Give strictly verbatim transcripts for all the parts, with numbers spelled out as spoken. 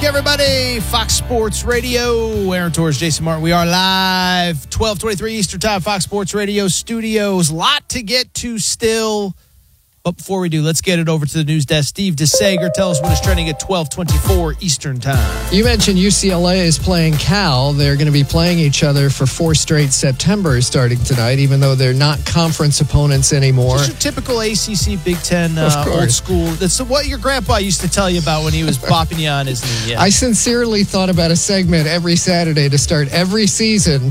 everybody. Fox Sports Radio. Aaron Torres, Jason Martin. We are live, twelve twenty-three Eastern Time, Fox Sports Radio studios. Lot to get to still. But before we do, let's get it over to the news desk. Steve DeSager, tell us what is trending at twelve twenty-four Eastern Time. You mentioned U C L A is playing Cal. They're going to be playing each other for four straight September starting tonight, even though they're not conference opponents anymore. Just your typical A C C Big Ten uh, old school. That's what your grandpa used to tell you about when he was bopping you on his knee. Yeah. I sincerely thought about a segment every Saturday to start every season.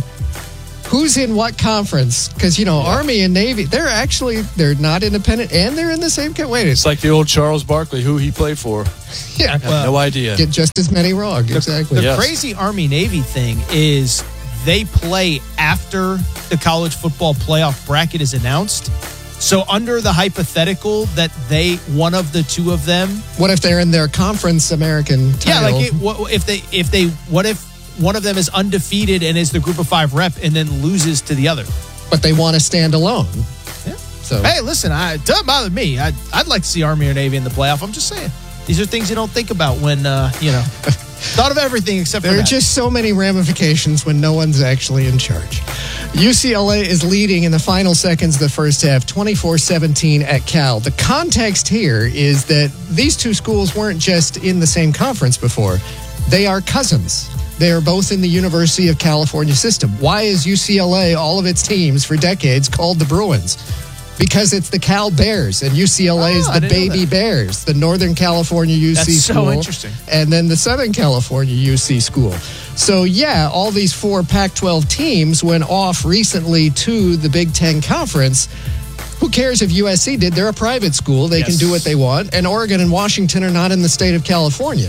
Who's in what conference? Because, you know, yeah. Army and Navy, they're actually, they're not independent, and they're in the same, wait. It's like the old Charles Barkley, who he played for. Yeah. Well, no idea. Get just as many wrong, the, exactly. The yes. crazy Army-Navy thing is they play after the college football playoff bracket is announced. So under the hypothetical that they, one of the two of them. What if they're in their conference American title? Yeah, like it, what, if they, if they, what if, one of them is undefeated and is the group of five rep and then loses to the other. But they want to stand alone. Yeah. So hey, listen, I, it doesn't bother me. I, I'd like to see Army or Navy in the playoff. I'm just saying. These are things you don't think about when, uh, you know, thought of everything except for There are that. just so many ramifications when no one's actually in charge. U C L A is leading in the final seconds of the first half, twenty-four seventeen at Cal. The context here is that these two schools weren't just in the same conference before. They are cousins. They are both in the University of California system. Why is U C L A, all of its teams for decades, called the Bruins? Because it's the Cal Bears, and U C L A is oh, the Baby Bears, the Northern California U C That's school. so interesting. And then the Southern California U C school. So, yeah, all these four Pac twelve teams went off recently to the Big Ten Conference. Who cares if U S C did? They're a private school. They yes. can do what they want. And Oregon and Washington are not in the state of California.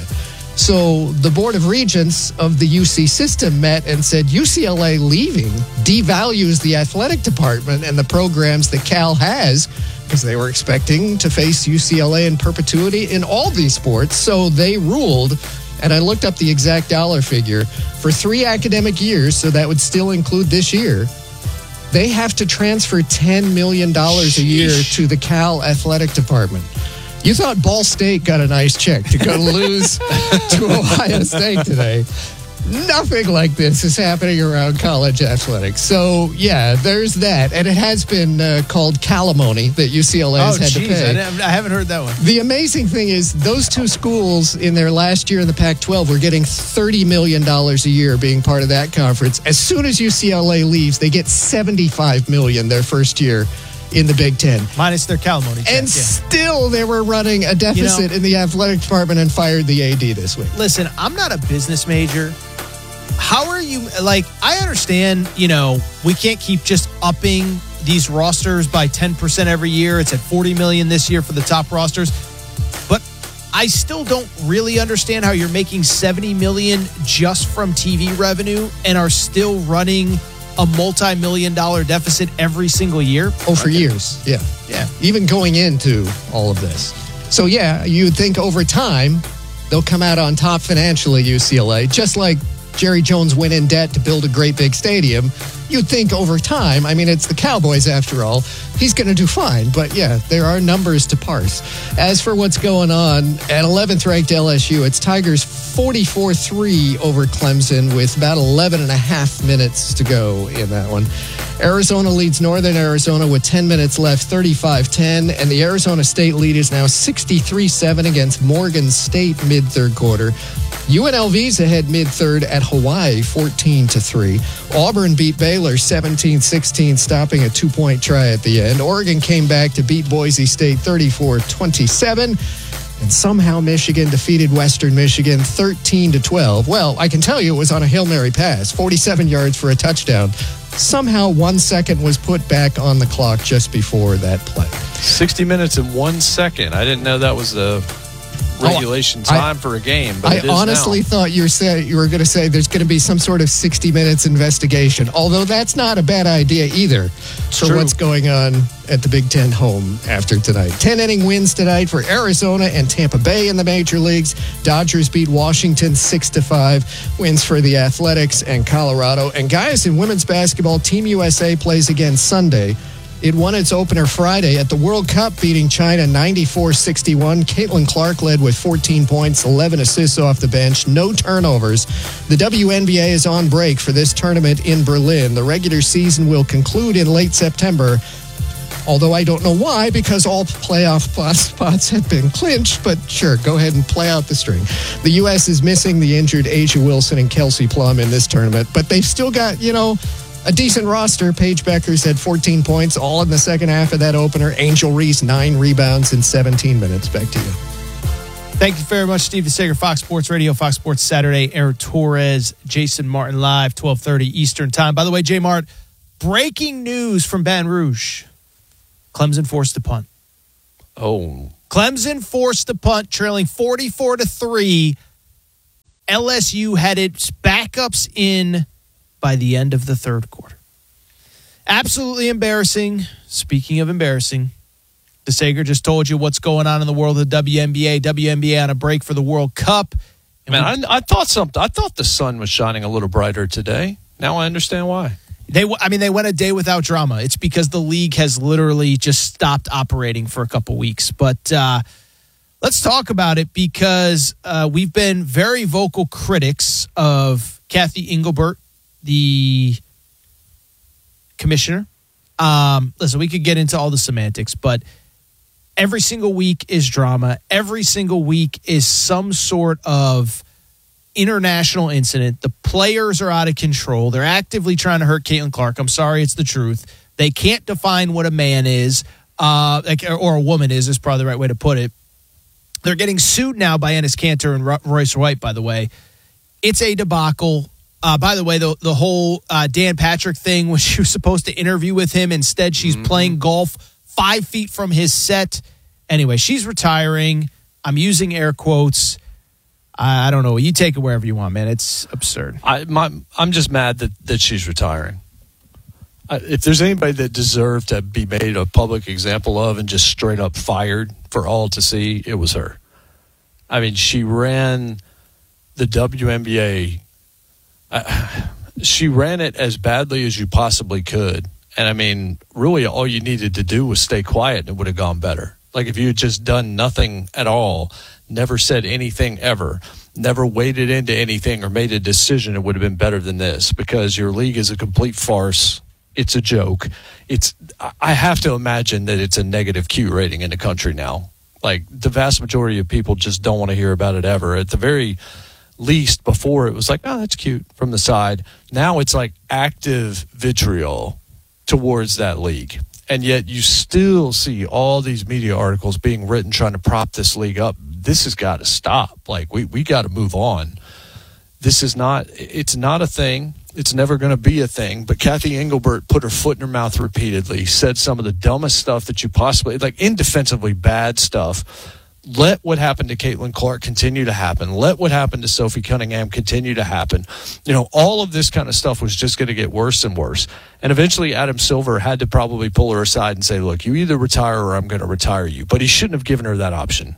So the Board of Regents of the U C system met and said U C L A leaving devalues the athletic department and the programs that Cal has, because they were expecting to face U C L A in perpetuity in all these sports. So they ruled, and I looked up the exact dollar figure, for three academic years, so that would still include this year, they have to transfer ten million dollars a year to the Cal athletic department. You thought Ball State got a nice check to go lose to Ohio State today. Nothing like this is happening around college athletics. So, yeah, there's that. And it has been uh, called calimony that U C L A has oh, had geez, to pay. I, I haven't heard that one. The amazing thing is those two schools in their last year in the Pac twelve were getting thirty million dollars a year being part of that conference. As soon as U C L A leaves, they get seventy-five million dollars their first year in the Big Ten. Minus their calimony check, And yeah. still they were running a deficit you know, in the athletic department and fired the A D this week. Listen, I'm not a business major. How are you, like, I understand, you know, we can't keep just upping these rosters by ten percent every year. It's at forty million this year for the top rosters. But I still don't really understand how you're making seventy million just from T V revenue and are still running a multi-million dollar deficit every single year. Oh, for okay. years. Yeah. Yeah. Even going into all of this. So, yeah, you'd think over time they'll come out on top financially, U C L A, just like Jerry Jones went in debt to build a great big stadium. You'd think over time, I mean, it's the Cowboys after all, he's going to do fine. But yeah, there are numbers to parse. As for what's going on, at eleventh ranked L S U, it's Tigers forty-four three over Clemson with about eleven and a half minutes to go in that one. Arizona leads Northern Arizona with ten minutes left, thirty-five ten, and the Arizona State lead is now sixty-three seven against Morgan State mid-third quarter. U N L V's ahead mid-third at Hawaii, fourteen to three. Auburn beat Baylor seventeen sixteen, stopping a two-point try at the end. Oregon came back to beat Boise State thirty-four twenty-seven. And somehow Michigan defeated Western Michigan thirteen to twelve. Well, I can tell you it was on a Hail Mary pass, forty-seven yards for a touchdown. Somehow one second was put back on the clock just before that play. sixty minutes and one second. I didn't know that was the regulation oh, I, time for a game. But I it is honestly now. thought you were, say, you were going to say there's going to be some sort of sixty minutes investigation, although that's not a bad idea either for True. what's going on at the Big Ten home after tonight. ten-inning wins tonight for Arizona and Tampa Bay in the major leagues. Dodgers beat Washington six to five. Wins for the Athletics and Colorado. And guys, in women's basketball, Team U S A plays again Sunday It won its opener Friday at the World Cup, beating China ninety-four sixty-one. Caitlin Clark led with fourteen points, eleven assists off the bench, no turnovers. The W N B A is on break for this tournament in Berlin. The regular season will conclude in late September, although I don't know why, because all playoff spots have been clinched, but sure, go ahead and play out the string. The U S is missing the injured Asia Wilson and Kelsey Plum in this tournament, but they've still got, you know, a decent roster. Paige Beckers had fourteen points, all in the second half of that opener. Angel Reese, nine rebounds in seventeen minutes. Back to you. Thank you very much, Steve DeSager, Fox Sports Radio, Fox Sports Saturday. Aaron Torres, Jason Martin live, twelve thirty Eastern Time. By the way, J Mart, breaking news from Baton Rouge. Clemson forced the punt. Oh. Clemson forced the punt, trailing forty-four to three. L S U had its backups in by the end of the third quarter. Absolutely embarrassing. Speaking of embarrassing, DeSager just told you what's going on in the world of the W N B A. W N B A on a break for the World Cup. And Man, I, I thought something. I thought the sun was shining a little brighter today. Now I understand why. They, I mean, they went a day without drama. It's because the league has literally just stopped operating for a couple weeks. But uh, let's talk about it because uh, we've been very vocal critics of Kathy Engelbert, the commissioner. Um, listen, we could get into all the semantics, but every single week is drama. Every single week is some sort of international incident. The players are out of control. They're actively trying to hurt Caitlin Clark. I'm sorry, it's the truth. They can't define what a man is, uh, like, or a woman is, is probably the right way to put it. They're getting sued now by Enes Kanter and Ro- Royce White, by the way. It's a debacle. Uh, by the way, the, the whole uh, Dan Patrick thing, when she was supposed to interview with him, instead she's mm-hmm. playing golf five feet from his set. Anyway, she's retiring. I'm using air quotes. I don't know. You take it wherever you want, man. It's absurd. I, my, I'm just mad that, that she's retiring. I, if there's anybody that deserved to be made a public example of and just straight up fired for all to see, it was her. I mean, she ran the W N B A. Uh, she ran it as badly as you possibly could. And, I mean, really all you needed to do was stay quiet and it would have gone better. Like if you had just done nothing at all, never said anything ever, never waded into anything or made a decision, it would have been better than this because your league is a complete farce. It's a joke. It's. I have to imagine that it's a negative Q rating in the country now. Like the vast majority of people just don't want to hear about it ever. At the very least, before it was like, oh, that's cute from the side. Now it's like active vitriol towards that league. And yet you still see all these media articles being written trying to prop this league up. This has got to stop. Like, we, we got to move on. This is not, it's not a thing. It's never going to be a thing. But Kathy Engelbert put her foot in her mouth repeatedly, said some of the dumbest stuff that you possibly, like indefensibly bad stuff. Let what happened to Caitlin Clark continue to happen. Let what happened to Sophie Cunningham continue to happen. You know, all of this kind of stuff was just going to get worse and worse. And eventually Adam Silver had to probably pull her aside and say, look, you either retire or I'm going to retire you. But he shouldn't have given her that option.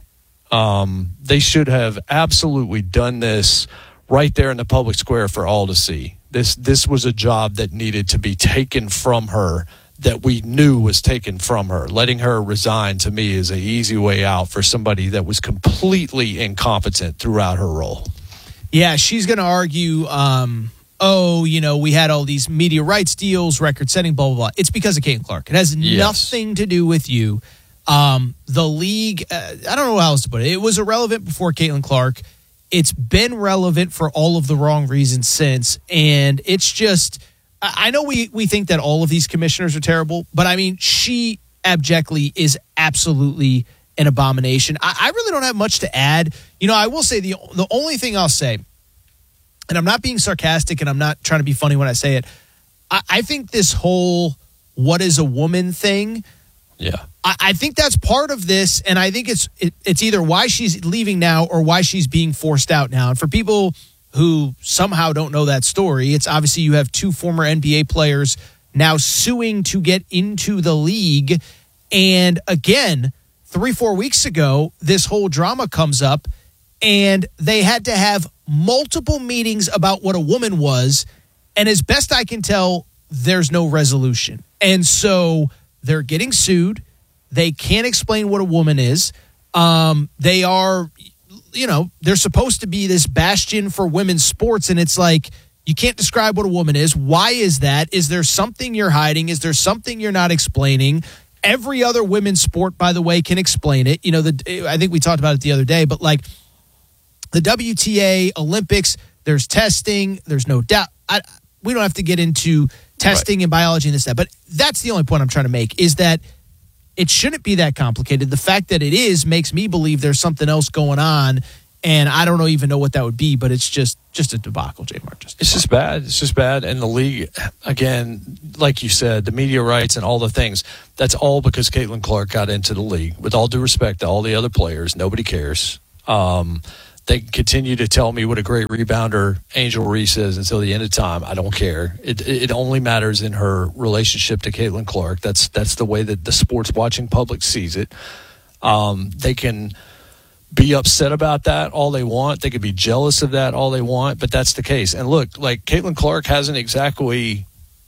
Um, they should have absolutely done this right there in the public square for all to see. This, this was a job that needed to be taken from her, that we knew was taken from her. Letting her resign, to me, is an easy way out for somebody that was completely incompetent throughout her role. Yeah, she's going to argue, um, oh, you know, we had all these media rights deals, record-setting, blah, blah, blah. It's because of Caitlin Clark. It has yes. nothing to do with you. Um, the league, uh, I don't know how else to put it. It was irrelevant before Caitlin Clark. It's been relevant for all of the wrong reasons since, and it's just... I know we, we think that all of these commissioners are terrible, but I mean, she abjectly is absolutely an abomination. I, I really don't have much to add. You know, I will say the the only thing I'll say, and I'm not being sarcastic and I'm not trying to be funny when I say it, I, I think this whole what is a woman thing, yeah, I, I think that's part of this, and I think it's it, it's either why she's leaving now or why she's being forced out now. And for people who somehow don't know that story, it's obviously you have two former N B A players now suing to get into the league. And again, three, four weeks ago, this whole drama comes up, and they had to have multiple meetings about what a woman was. And as best I can tell, there's no resolution. And so they're getting sued. They can't explain what a woman is. Um, they are, you know, they're supposed to be this bastion for women's sports, and it's like, you can't describe what a woman is. Why is that? Is there something you're hiding? Is there something you're not explaining? Every other women's sport, by the way, can explain it. You know, the I think we talked about it the other day, but like the W T A, Olympics, there's testing. There's no doubt. I, we don't have to get into testing right. and biology and this, that, but that's the only point I'm trying to make is that it shouldn't be that complicated. The fact that it is makes me believe there's something else going on, and I don't know, even know what that would be, but it's just just a debacle, J-Mark. Just it's just bad. It's just bad. And the league, again, like you said, the media rights and all the things, that's all because Caitlin Clark got into the league. With all due respect to all the other players, nobody cares. Um, they continue to tell me what a great rebounder Angel Reese is until the end of time. I don't care. It it only matters in her relationship to Caitlin Clark. That's that's the way that the sports watching public sees it. Um, they can be upset about that all they want. They could be jealous of that all they want, but that's the case. And look, like Caitlin Clark hasn't exactly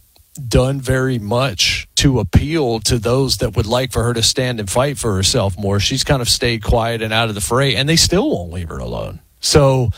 done very much to appeal to those that would like for her to stand and fight for herself more. She's kind of stayed quiet and out of the fray, and they still won't leave her alone. So,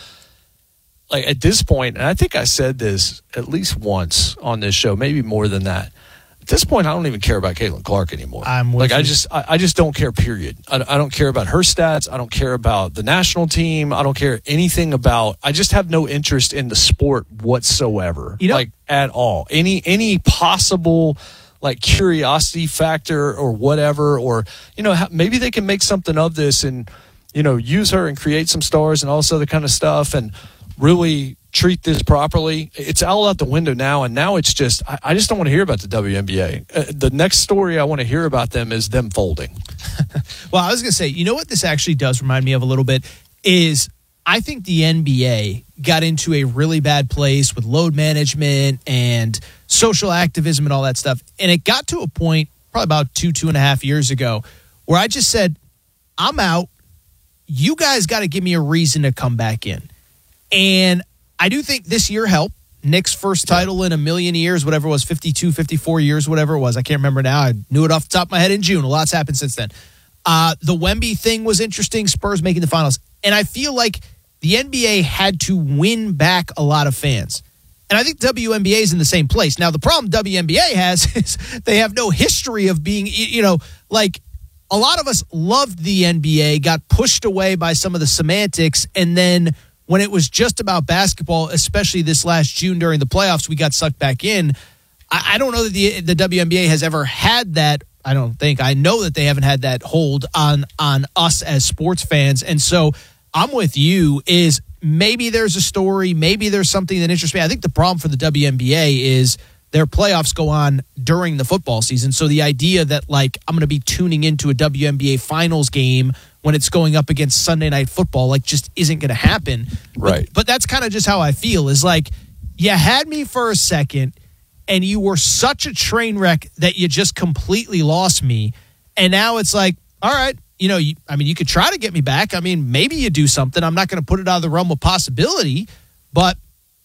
like at this point, and I think I said this at least once on this show, maybe more than that. At this point, I don't even care about Caitlin Clark anymore. I'm like you. I just, I, I just don't care. Period. I, I don't care about her stats. I don't care about the national team. I don't care anything about. I just have no interest in the sport whatsoever, you know, like at all. Any any possible like curiosity factor or whatever, or you know, maybe they can make something of this and you know use her and create some stars and all this other kind of stuff and really treat this properly. It's all out the window now, and now it's just I, I just don't want to hear about the W N B A. Uh, the next story I want to hear about them is them folding. Well, I was going to say, you know what this actually does remind me of a little bit is I think the N B A got into a really bad place with load management and social activism and all that stuff, and it got to a point probably about two, two and a half years ago where I just said, I'm out. You guys got to give me a reason to come back in. And I do think this year helped. Nick's first title in a million years, whatever it was, fifty-two, fifty-four years, whatever it was. I can't remember now. I knew it off the top of my head in June. A lot's happened since then. Uh, the Wemby thing was interesting. Spurs making the finals. And I feel like the N B A had to win back a lot of fans. And I think W N B A is in the same place. Now, the problem W N B A has is they have no history of being, you know, like a lot of us loved the N B A, got pushed away by some of the semantics, and then when it was just about basketball, especially this last June during the playoffs, we got sucked back in. I, I don't know that the the W N B A has ever had that. I don't think. I know that they haven't had that hold on on us as sports fans. And so I'm with you is maybe there's a story, maybe there's something that interests me. I think the problem for the W N B A is their playoffs go on during the football season. So the idea that, like, I'm going to be tuning into a W N B A finals game when it's going up against Sunday Night Football, like, just isn't going to happen. Right. But, but that's kind of just how I feel is, like, you had me for a second, and you were such a train wreck that you just completely lost me. And now it's like, all right, you know, you, I mean, you could try to get me back. I mean, maybe you do something. I'm not going to put it out of the realm of possibility, but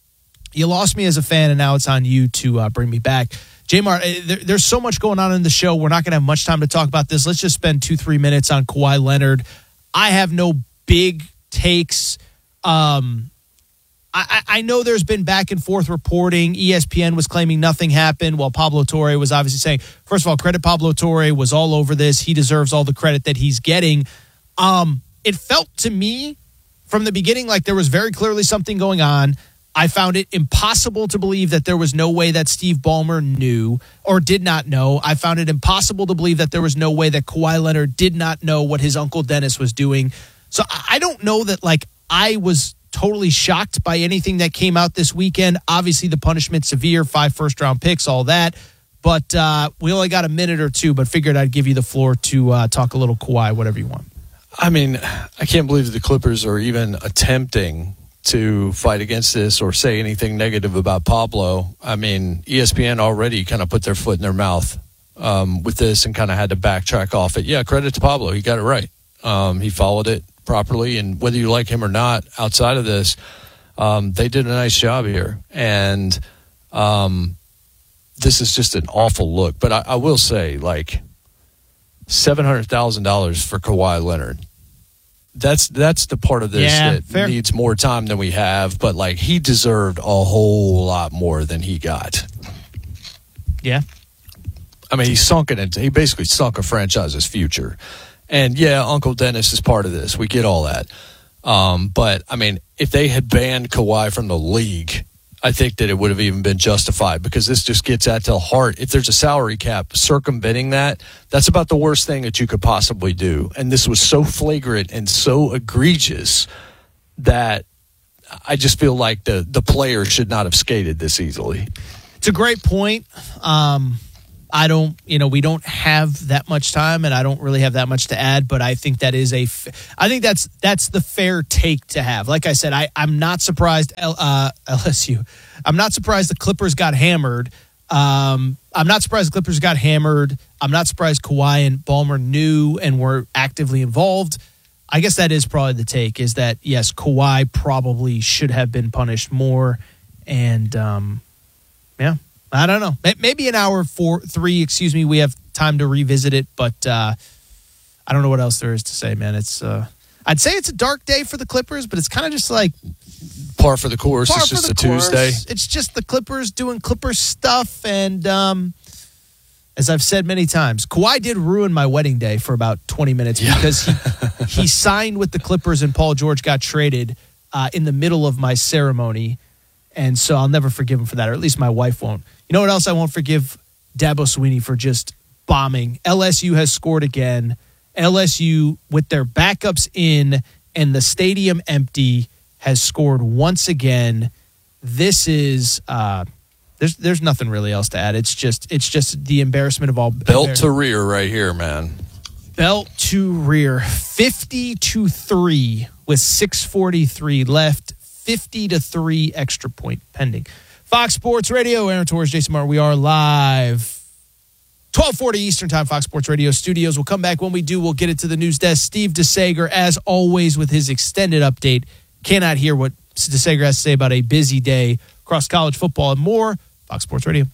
you lost me as a fan, and now it's on you to uh, bring me back. J-Mar, there, there's so much going on in the show. We're not going to have much time to talk about this. Let's just spend two, three minutes on Kawhi Leonard. I have no big takes. Um, I, I know there's been back and forth reporting. E S P N was claiming nothing happened, while Pablo Torre was obviously saying, first of all, credit Pablo Torre, was all over this. He deserves all the credit that he's getting. Um, it felt to me from the beginning like there was very clearly something going on. I found it impossible to believe that there was no way that Steve Ballmer knew or did not know. I found it impossible to believe that there was no way that Kawhi Leonard did not know what his uncle Dennis was doing. So I don't know that, like, I was totally shocked by anything that came out this weekend. Obviously, the punishment severe, five first-round picks, all that. But uh, we only got a minute or two, but figured I'd give you the floor to uh, talk a little Kawhi, whatever you want. I mean, I can't believe the Clippers are even attempting to fight against this or say anything negative about Pablo. I mean, E S P N already kind of put their foot in their mouth um, with this and kind of had to backtrack off it. Yeah, credit to Pablo. He got it right. Um, he followed it properly, and whether you like him or not, outside of this, um, they did a nice job here. And, um, this is just an awful look. But I, I will say, like, seven hundred thousand dollars for Kawhi Leonard. That's that's the part of this yeah, that fair. needs more time than we have. But, like, he deserved a whole lot more than he got. Yeah. I mean, he sunk it into, he basically sunk a franchise's future. And, yeah, Uncle Dennis is part of this. We get all that. Um, but, I mean, if they had banned Kawhi from the league, I think that it would have even been justified, because this just gets at the heart. If there's a salary cap, circumventing that, that's about the worst thing that you could possibly do. And this was so flagrant and so egregious that I just feel like the, the player should not have skated this easily. It's a great point. Um, I don't, you know, we don't have that much time, and I don't really have that much to add, but I think that is a, I think that's, that's the fair take to have. Like I said, I, I'm not surprised, uh, L S U, I'm not surprised the Clippers got hammered. Um, I'm not surprised the Clippers got hammered. I'm not surprised Kawhi and Ballmer knew and were actively involved. I guess that is probably the take, is that, yes, Kawhi probably should have been punished more. And, um, yeah. I don't know. Maybe an hour four, three, excuse me. We have time to revisit it, but uh, I don't know what else there is to say, man. It's uh, I'd say it's a dark day for the Clippers, but it's kind of just like par for the course. Par it's just a course. Tuesday. It's just the Clippers doing Clippers stuff, and um, as I've said many times, Kawhi did ruin my wedding day for about twenty minutes yeah. because he, he signed with the Clippers and Paul George got traded uh, in the middle of my ceremony, and so I'll never forgive him for that, or at least my wife won't. You know what else I won't forgive Dabo Swinney for? Just bombing. L S U has scored again. L S U, with their backups in and the stadium empty, has scored once again. This is uh, there's there's nothing really else to add. It's just it's just the embarrassment of all. Belt to rear right here, man. Belt to rear, fifty to three with six forty-three left. Fifty to three extra point pending. Fox Sports Radio, Aaron Torres, Jason Martin. We are live. twelve forty Eastern Time, Fox Sports Radio studios. We'll come back. When we do, we'll get it to the news desk. Steve DeSager, as always, with his extended update. Cannot hear what DeSager has to say about a busy day across college football and more. Fox Sports Radio.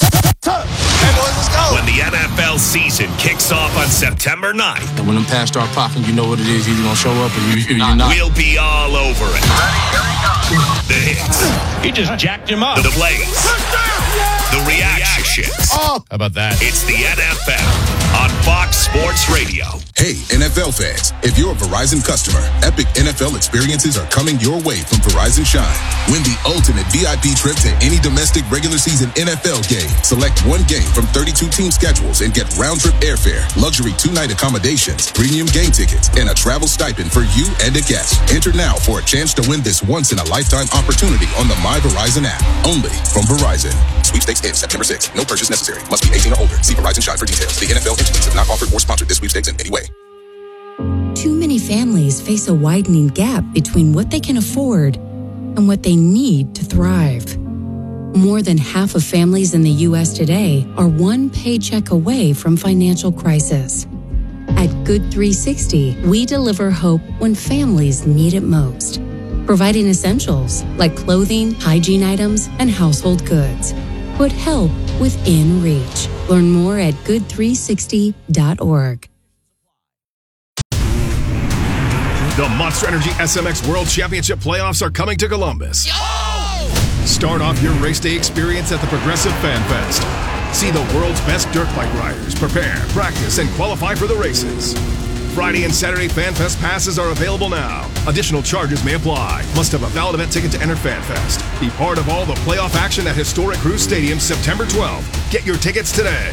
Hey, boys, let's go. When the N F L season kicks off on September ninth. And when them pads start popping, you know what it is. You're going to show up or you, you're not. We'll be all over it. The hits. He just jacked him up. The plays. The reactions. Oh, how about that? It's the N F L on Fox Sports Radio. Hey, N F L fans, if you're a Verizon customer, epic N F L experiences are coming your way from Verizon Shine. Win the ultimate V I P trip to any domestic regular season N F L game. Select one game from thirty-two team schedules and get round-trip airfare, luxury two-night accommodations, premium game tickets, and a travel stipend for you and a guest. Enter now for a chance to win this once-in-a-lifetime opportunity on the My Verizon app. Only from Verizon. Sweepstakes ends September sixth. No purchase necessary. Must be eighteen or older. See Verizon Shine for details. The N F L entities have not offered or sponsored this sweepstakes in any way. Too many families face a widening gap between what they can afford and what they need to thrive. More than half of families in the U S today are one paycheck away from financial crisis. At Good three sixty, we deliver hope when families need it most, providing essentials like clothing, hygiene items, and household goods. Put help within reach. Learn more at good three sixty dot org. The Monster Energy S M X World Championship playoffs are coming to Columbus. Yo! Start off your race day experience at the Progressive Fan Fest. See the world's best dirt bike riders prepare, practice, and qualify for the races. Friday and Saturday Fan Fest passes are available now. Additional charges may apply. Must have a valid event ticket to enter Fan Fest. Be part of all the playoff action at Historic Cruise Stadium September twelfth. Get your tickets today.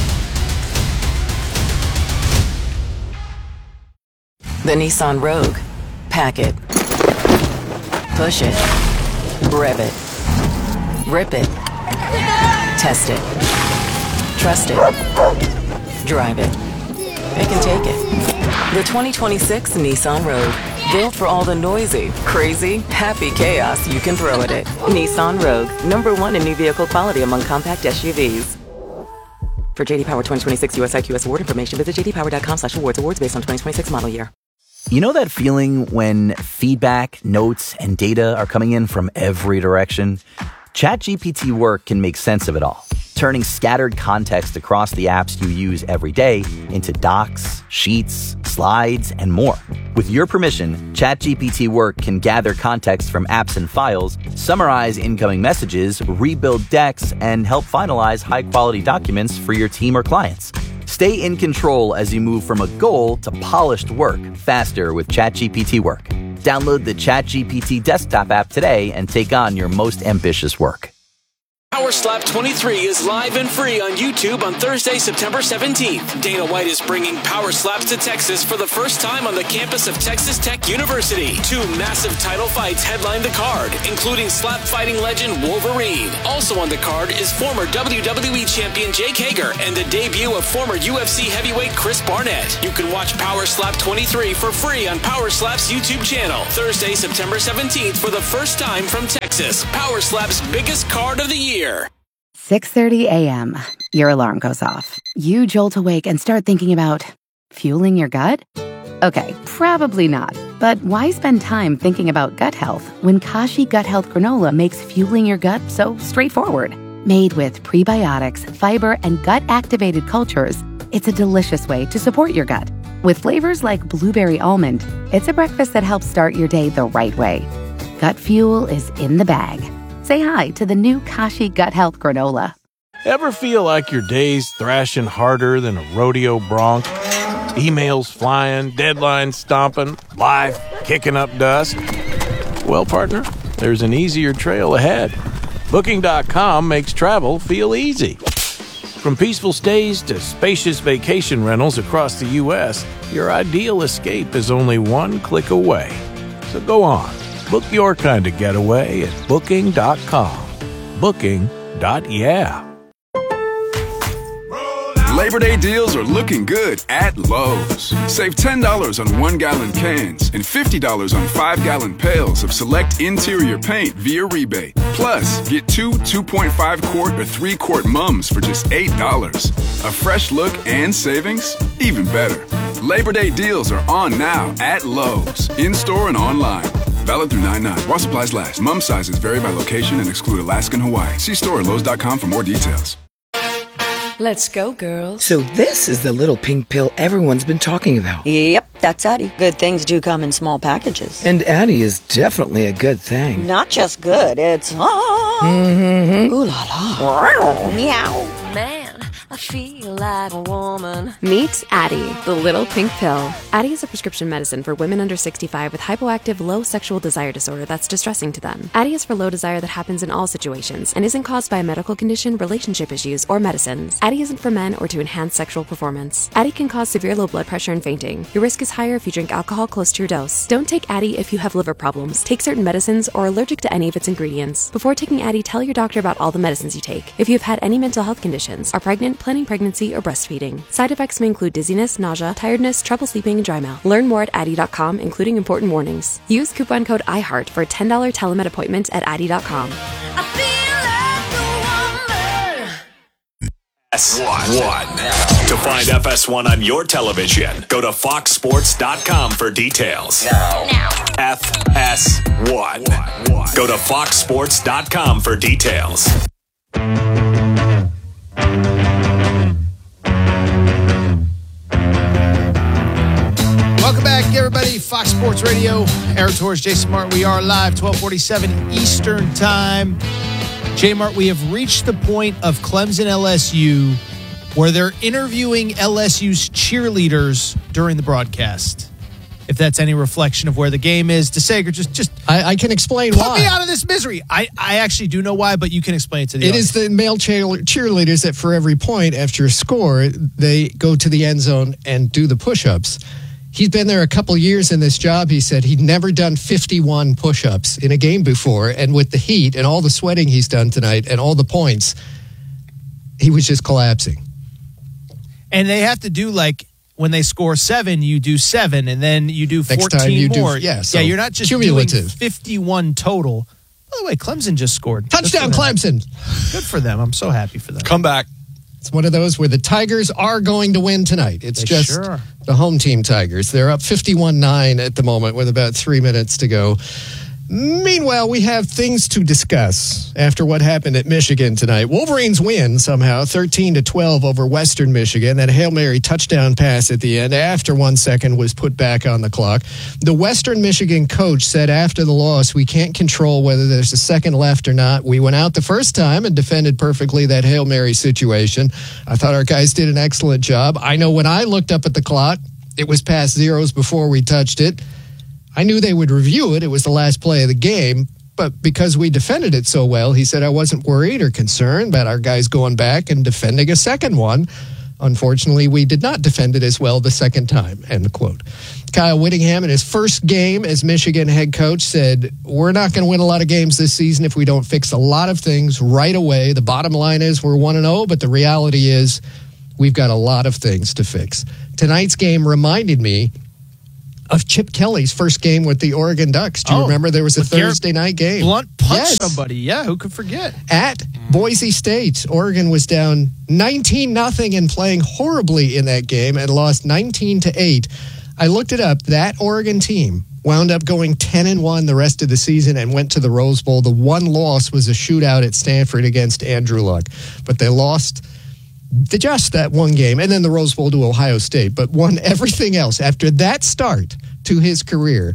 The Nissan Rogue. Pack it. Push it. Rev it. Rip it. Test it. Trust it. Drive it. It can take it. The twenty twenty-six Nissan Rogue. Built for all the noisy, crazy, happy chaos you can throw at it. Nissan Rogue. Number one in new vehicle quality among compact S U Vs. For J D Power twenty twenty-six U S I Q S award information, visit j d power dot com slash awards. Awards based on twenty twenty-six model year. You know that feeling when feedback, notes, and data are coming in from every direction? ChatGPT Work can make sense of it all. turning scattered context across the apps you use every day into docs, sheets, slides, and more. With your permission, ChatGPT Work can gather context from apps and files, summarize incoming messages, rebuild decks, and help finalize high-quality documents for your team or clients. Stay in control as you move from a goal to polished work faster with ChatGPT Work. Download the ChatGPT desktop app today and take on your most ambitious work. Power Slap twenty-three is live and free on YouTube on Thursday, September seventeenth. Dana White is bringing Power Slaps to Texas for the first time on the campus of Texas Tech University. Two massive title fights headline the card, including slap fighting legend Wolverine. Also on the card is former W W E champion Jake Hager and the debut of former U F C heavyweight Chris Barnett. You can watch Power Slap twenty-three for free on Power Slap's YouTube channel. Thursday, September seventeenth for the first time from Texas. Power Slap's biggest card of the year. six thirty a.m. Your alarm goes off. You jolt awake and start thinking about fueling your gut? Okay, probably not. But why spend time thinking about gut health when Kashi Gut Health Granola makes fueling your gut so straightforward? Made with prebiotics, fiber, and gut-activated cultures, it's a delicious way to support your gut. With flavors like blueberry almond, it's a breakfast that helps start your day the right way. Gut fuel is in the bag. Say hi to the new Kashi Gut Health Granola. Ever feel like your day's thrashing harder than a rodeo bronc? Emails flying, deadlines stomping, life kicking up dust? Well, partner, there's an easier trail ahead. Booking dot com makes travel feel easy. From peaceful stays to spacious vacation rentals across the U S, your ideal escape is only one click away. So go on. Book your kind of getaway at Booking dot com. Booking. Yeah. Labor Day deals are looking good at Lowe's. Save ten dollars on one-gallon cans and fifty dollars on five-gallon pails of select interior paint via rebate. Plus, get two two point five quart or three quart mums for just eight dollars. A fresh look and savings? Even better. Labor Day deals are on now at Lowe's, in-store and online. Valid through nine nine. While supplies last. Mum sizes vary by location and exclude Alaska and Hawaii. See store at Lowe's dot com for more details. Let's go, girls. So this is the little pink pill everyone's been talking about. Yep, that's Addie. Good things do come in small packages. And Addie is definitely a good thing. Not just good, it's... Ah. Mm-hmm. Ooh la la. Meow. Man, I feel like a woman. Meet Addie, the little pink pill. Addie is a prescription medicine for women under sixty-five with hypoactive low sexual desire disorder that's distressing to them. Addie is for low desire that happens in all situations and isn't caused by a medical condition, relationship issues, or medicines. Addie isn't for men or to enhance sexual performance. Addie can cause severe low blood pressure and fainting. Your risk is higher if you drink alcohol close to your dose. Don't take Addie if you have liver problems, take certain medicines, or are allergic to any of its ingredients. Before taking Addie, tell your doctor about all the medicines you take. If you have had any mental health conditions, are pregnant, planning pregnancy, or breastfeeding. Side effects may include dizziness, nausea, tiredness, trouble sleeping, and dry mouth. Learn more at Addie dot com, including important warnings. Use coupon code iHeart for a ten dollars telemed appointment at Addie dot com. F S one. To find F S one on your television, go to fox sports dot com for details. Now. Now. F S one. Go to fox sports dot com for details. Welcome back, everybody. Fox Sports Radio. Eric Torres, Jason Martin. We are live, twelve forty-seven Eastern Time. J Mart, we have reached the point of Clemson L S U where they're interviewing L S U's cheerleaders during the broadcast. If that's any reflection of where the game is, DeSager, just just I, I can explain put why. Put me out of this misery. I, I actually do know why, but you can explain it to the It audience. is the male cheer- cheerleaders that for every point after a score, they go to the end zone and do the push-ups. He's been there a couple years in this job. He said he'd never done fifty-one push-ups in a game before. And with the heat and all the sweating he's done tonight and all the points, he was just collapsing. And they have to do like when they score seven, you do seven, and then you do fourteen Next time you more. Do, yeah, so yeah, you're not just cumulative. doing fifty-one total. By the way, Clemson just scored. Touchdown, Clemson. Good for them. I'm so happy for them. Come back. It's one of those where the Tigers are going to win tonight. It's They just sure are. the home team Tigers. They're up fifty-one nine at the moment with about three minutes to go. Meanwhile, we have things to discuss after what happened at Michigan tonight. Wolverines win somehow, thirteen to twelve over Western Michigan. That Hail Mary touchdown pass at the end after one second was put back on the clock. The Western Michigan coach said after the loss, we can't control whether there's a second left or not. We went out the first time and defended perfectly that Hail Mary situation. I thought our guys did an excellent job. I know when I looked up at the clock, it was past zeros before we touched it. I knew they would review it. It was the last play of the game. But because we defended it so well, he said I wasn't worried or concerned about our guys going back and defending a second one. Unfortunately, we did not defend it as well the second time, end quote. Kyle Whittingham, in his first game as Michigan head coach, said, we're not going to win a lot of games this season if we don't fix a lot of things right away. The bottom line is we're one and oh, but the reality is we've got a lot of things to fix. Tonight's game reminded me of Chip Kelly's first game with the Oregon Ducks. Do you oh, remember there was a Thursday Garrett night game? Blunt punched yes. somebody. Yeah, who could forget? At Boise State. Oregon was down nineteen nothing and playing horribly in that game and lost nineteen to eight. I looked it up. That Oregon team wound up going ten and one the rest of the season and went to the Rose Bowl. The one loss was a shootout at Stanford against Andrew Luck. But they lost just that one game, and then the Rose Bowl to Ohio State, but won everything else. After that start to his career,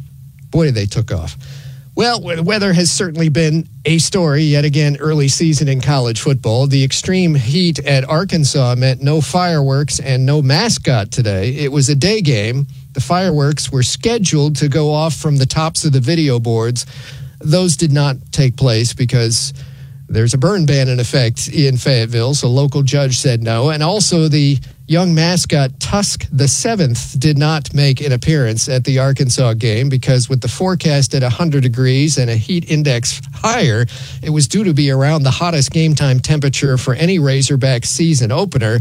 boy, they took off. Well, the weather has certainly been a story yet again early season in college football. The extreme heat at Arkansas meant no fireworks and no mascot today. It was a day game. The fireworks were scheduled to go off from the tops of the video boards. Those did not take place because there's a burn ban in effect in Fayetteville, so local judge said no. And also the young mascot Tusk the Seventh did not make an appearance at the Arkansas game because with the forecast at one hundred degrees and a heat index higher, it was due to be around the hottest game time temperature for any Razorback season opener.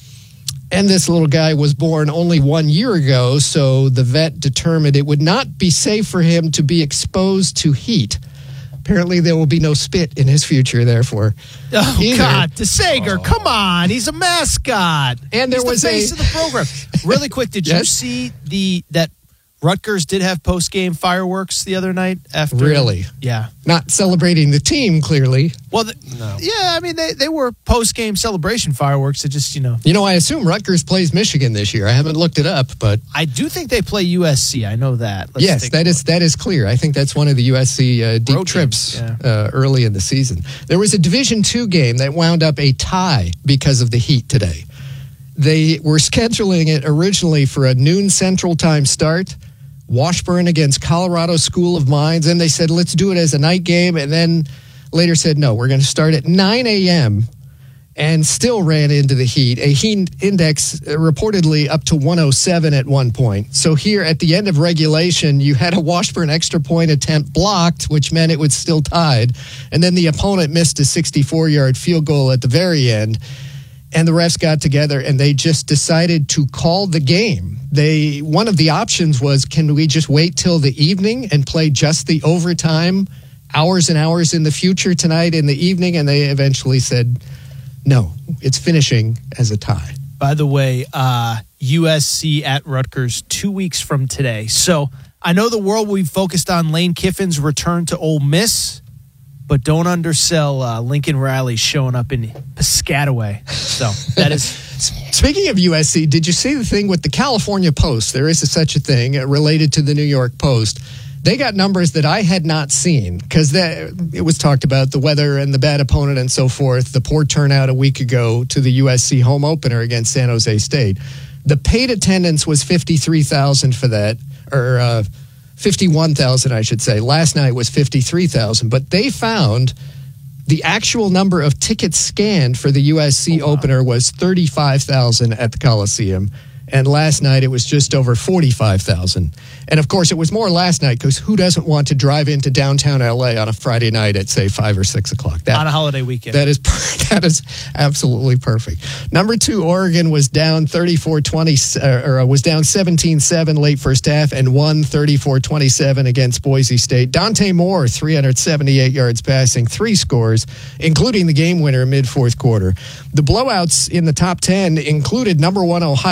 And this little guy was born only one year ago, so the vet determined it would not be safe for him to be exposed to heat. Apparently, there will be no spit in his future, therefore. Oh, either. God. DeSager, oh. come on. He's a mascot. And there He's was the face a... of the program. Really quick, did yes? you see the that Rutgers did have post-game fireworks the other night? After Really? Yeah. Not celebrating the team, clearly. Well, the, no. yeah, I mean, they, they were post-game celebration fireworks. It just, you know. You know, I assume Rutgers plays Michigan this year. I haven't looked it up, but. I do think they play U S C. I know that. Let's yes, that is that is clear. I think that's one of the U S C uh, deep Road trips yeah. uh, early in the season. There was a Division two game that wound up a tie because of the heat today. They were scheduling it originally for a noon Central Time start. Washburn against Colorado School of Mines, and they said, let's do it as a night game, and then later said, no, we're going to start at nine a.m., and still ran into the heat. A heat index reportedly up to one oh seven at one point. So here at the end of regulation, you had a Washburn extra point attempt blocked, which meant it was still tied, and then the opponent missed a sixty-four-yard field goal at the very end. And the refs got together and they just decided to call the game. They one of the options was, can we just wait till the evening and play just the overtime hours and hours in the future tonight in the evening? And they eventually said, no, it's finishing as a tie. By the way, uh, U S C at Rutgers two weeks from today. So I know the world will be focused on Lane Kiffin's return to Ole Miss, but don't undersell uh, Lincoln Riley showing up in Piscataway. So that is. Speaking of U S C, did you see the thing with the California Post? There is a, such a thing related to the New York Post. They got numbers that I had not seen because it was talked about the weather and the bad opponent and so forth. The poor turnout a week ago to the U S C home opener against San Jose State. The paid attendance was fifty-three thousand for that, or uh, fifty-one thousand, I should say. Last night was fifty-three thousand, but they found the actual number of tickets scanned for the U S C oh, wow. opener was thirty-five thousand at the Coliseum. And last night it was just over forty-five thousand. And of course it was more last night because who doesn't want to drive into downtown L A on a Friday night at say five or six o'clock? That, on a holiday weekend. That is that is absolutely perfect. Number two, Oregon was down thirty-four twenty, or was down seventeen seven late first half and won thirty-four twenty-seven against Boise State. Dante Moore, three hundred seventy-eight yards passing, three scores, including the game winner mid fourth quarter. The blowouts in the top ten included number one Ohio State.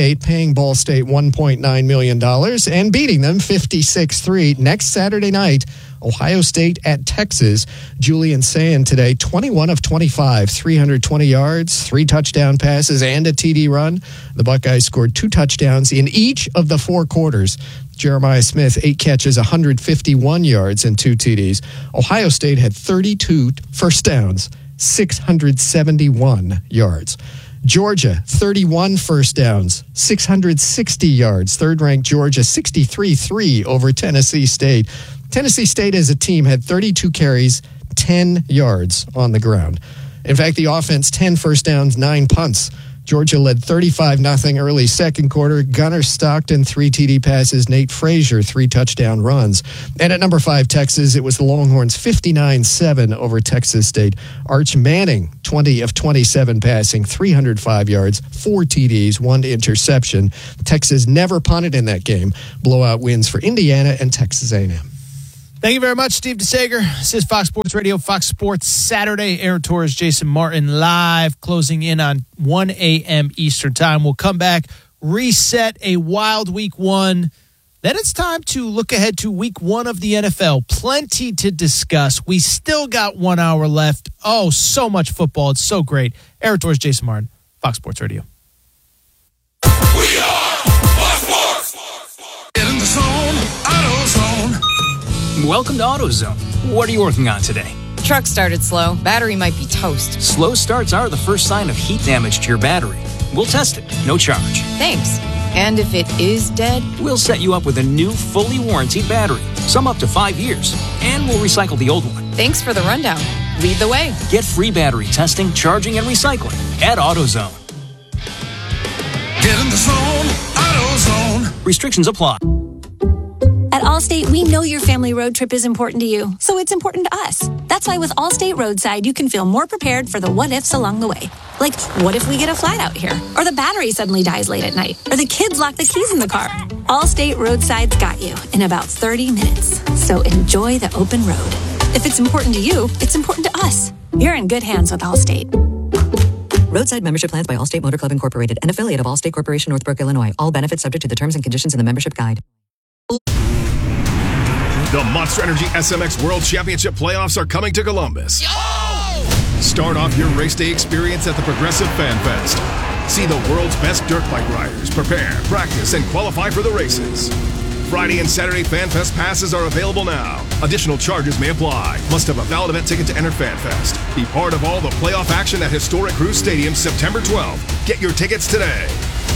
State, paying Ball State one point nine million dollars and beating them fifty-six three. Next Saturday night, Ohio State at Texas. Julian Sayin today, twenty-one of twenty-five, three hundred twenty yards, three touchdown passes, and a T D run. The Buckeyes scored two touchdowns in each of the four quarters. Jeremiah Smith, eight catches, one hundred fifty-one yards, and two T Ds. Ohio State had thirty-two first downs, six hundred seventy-one yards. Georgia, thirty-one first downs, six hundred sixty yards. Third-ranked Georgia, sixty-three three over Tennessee State. Tennessee State as a team had thirty-two carries, ten yards on the ground. In fact, the offense, ten first downs, nine punts. Georgia led thirty-five nothing early second quarter. Gunnar Stockton, three T D passes. Nate Frazier, three touchdown runs. And at number five, Texas, it was the Longhorns fifty-nine seven over Texas State. Arch Manning, twenty of twenty-seven passing, three hundred five yards, four T Ds, one interception. Texas never punted in that game. Blowout wins for Indiana and Texas A and M. Thank you very much, Steve DeSager. This is Fox Sports Radio, Fox Sports Saturday. Aaron Torres, Jason Martin live, closing in on one a.m. Eastern Time. We'll come back, reset a wild week one. Then it's time to look ahead to week one of the N F L. Plenty to discuss. We still got one hour left. Oh, so much football. It's so great. Aaron Torres, Jason Martin, Fox Sports Radio. We are Fox Sports. Get in the zone, AutoZone. Welcome to AutoZone. What are you working on today? Truck started slow. Battery might be toast. Slow starts are the first sign of heat damage to your battery. We'll test it. No charge. Thanks. And if it is dead? We'll set you up with a new, fully warranted battery. Some up to five years. And we'll recycle the old one. Thanks for the rundown. Lead the way. Get free battery testing, charging, and recycling at AutoZone. Get in the zone, AutoZone. Restrictions apply. At Allstate, we know your family road trip is important to you, so it's important to us. That's why with Allstate Roadside, you can feel more prepared for the what-ifs along the way. Like, what if we get a flat out here? Or the battery suddenly dies late at night? Or the kids lock the keys in the car? Allstate Roadside's got you in about thirty minutes. So enjoy the open road. If it's important to you, it's important to us. You're in good hands with Allstate. Roadside membership plans by Allstate Motor Club Incorporated, an affiliate of Allstate Corporation, Northbrook, Illinois. All benefits subject to the terms and conditions in the membership guide. The Monster Energy S M X World Championship playoffs are coming to Columbus. Yo! Start off your race day experience at the Progressive Fan Fest. See the world's best dirt bike riders prepare, practice, and qualify for the races. Friday and Saturday Fan Fest passes are available now. Additional charges may apply. Must have a valid event ticket to enter Fan Fest. Be part of all the playoff action at Historic Cruise Stadium September twelfth. Get your tickets today.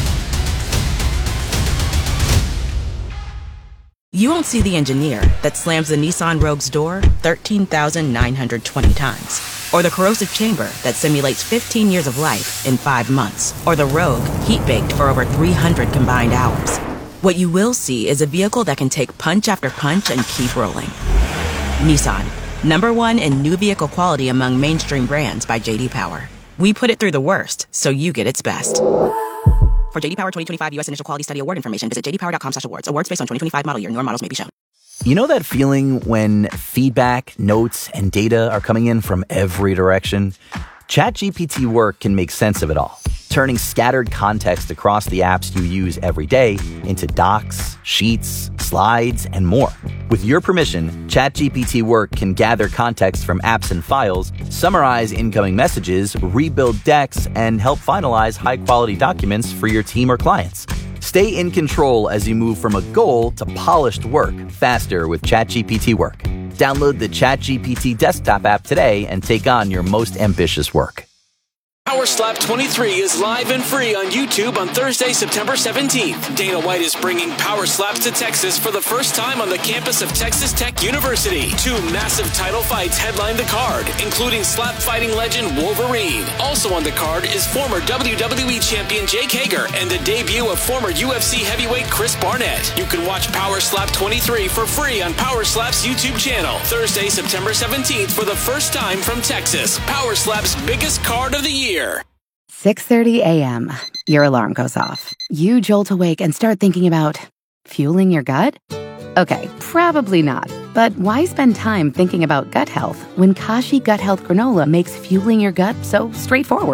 You won't see the engineer that slams the Nissan Rogue's door thirteen thousand nine hundred twenty times. Or the corrosive chamber that simulates fifteen years of life in five months. Or the Rogue heat-baked for over three hundred combined hours. What you will see is a vehicle that can take punch after punch and keep rolling. Nissan, number one in new vehicle quality among mainstream brands by J D Power. We put it through the worst, so you get its best. For J D Power twenty twenty-five U S Initial Quality Study Award information, visit j d power dot com slash awards. Awards based on twenty twenty-five model year. Newer models may be shown. You know that feeling when feedback, notes, and data are coming in from every direction? ChatGPT Work can make sense of it all, turning scattered context across the apps you use every day into docs, sheets, slides, and more. With your permission, ChatGPT Work can gather context from apps and files, summarize incoming messages, rebuild decks, and help finalize high-quality documents for your team or clients. Stay in control as you move from a goal to polished work faster with ChatGPT Work. Download the ChatGPT desktop app today and take on your most ambitious work. Power Slap twenty-three is live and free on YouTube on Thursday, September seventeenth. Dana White is bringing Power Slaps to Texas for the first time on the campus of Texas Tech University. Two massive title fights headline the card, including slap fighting legend Wolverine. Also on the card is former W W E champion Jake Hager and the debut of former U F C heavyweight Chris Barnett. You can watch Power Slap twenty-three for free on Power Slap's YouTube channel. Thursday, September seventeenth for the first time from Texas. Power Slap's biggest card of the year. six thirty a.m. Your alarm goes off. You jolt awake and start thinking about fueling your gut? Okay, probably not. But why spend time thinking about gut health when Kashi Gut Health Granola makes fueling your gut so straightforward?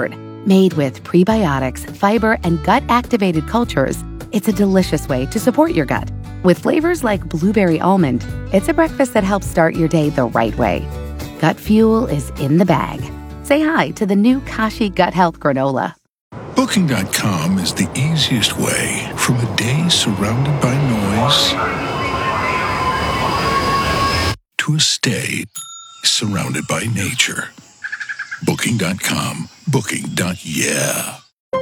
Made with prebiotics, fiber, and gut-activated cultures, it's a delicious way to support your gut. With flavors like blueberry almond, it's a breakfast that helps start your day the right way. Gut Fuel is in the bag. Say hi to the new Kashi Gut Health Granola. Booking dot com is the easiest way from a day surrounded by noise to a stay surrounded by nature. Booking dot com. Booking. Yeah.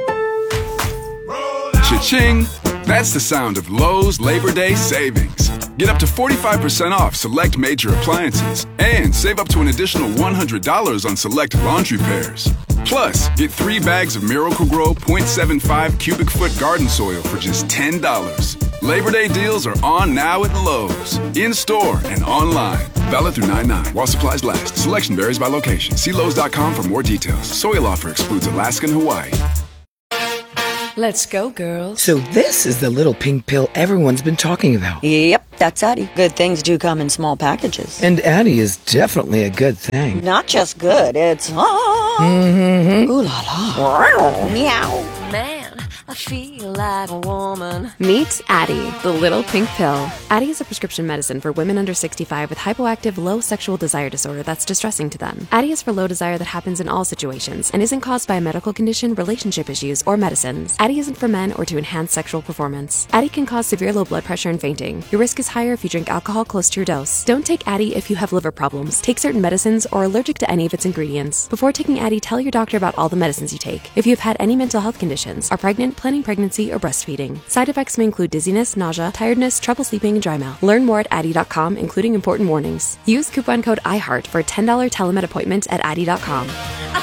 Cha-ching! That's the sound of Lowe's Labor Day savings. Get up to forty-five percent off select major appliances and save up to an additional one hundred dollars on select laundry pairs. Plus, get three bags of Miracle-Gro point seven five cubic foot garden soil for just ten dollars. Labor Day deals are on now at Lowe's, in-store and online. Valid through nine nine while supplies last. Selection varies by location. See Lowe's dot com for more details. Soil offer excludes Alaska and Hawaii. Let's go, girls. So this is the little pink pill everyone's been talking about. Yep, that's Addie. Good things do come in small packages. And Addie is definitely a good thing. Not just good, it's ah. Mm-hmm. Ooh la la. Meow. Man, I feel like a woman. Meet Addie, the little pink pill. Addie is a prescription medicine for women under sixty-five with hypoactive low sexual desire disorder that's distressing to them. Addie is for low desire that happens in all situations and isn't caused by a medical condition, relationship issues, or medicines. Addie isn't for men or to enhance sexual performance. Addie can cause severe low blood pressure and fainting. Your risk is higher if you drink alcohol close to your dose. Don't take Addie if you have liver problems, take certain medicines, or are allergic to any of its ingredients. Before taking Addie, tell your doctor about all the medicines you take. If you have had any mental health conditions, are pregnant, planning pregnancy, or breastfeeding. Side effects may include dizziness, nausea, tiredness, trouble sleeping, and dry mouth. Learn more at Addie dot com, including important warnings. Use coupon code I heart for a ten dollars telemed appointment at Addie dot com. I